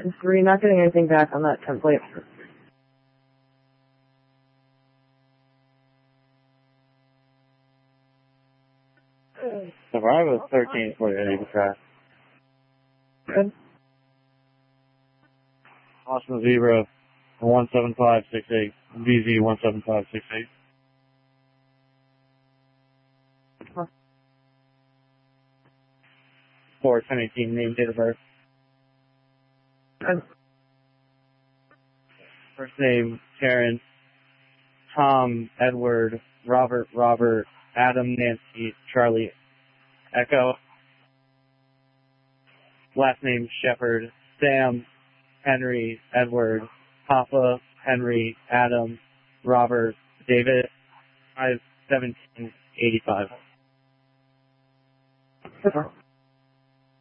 Were you not getting anything back on that template? Survival 13 for you, crash. Good. Austin Zebra 17568, VZ 17568. Huh. 4/10/18, name, date of birth. Good. First name, Terrence, Tom, Edward, Robert, Adam, Nancy, Charlie, Echo. Last name, Shepherd, Sam, Henry, Edward, Papa, Henry, Adam, Robert, David, 5/17/85. Super.